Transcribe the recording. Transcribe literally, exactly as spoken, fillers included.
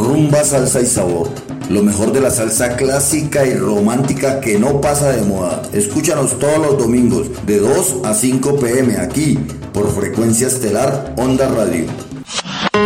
Rumba, salsa y sabor. Lo mejor de la salsa clásica y romántica que no pasa de moda. Escúchanos todos los domingos de dos a cinco p m aquí por Frecuencia Estelar Onda Radio.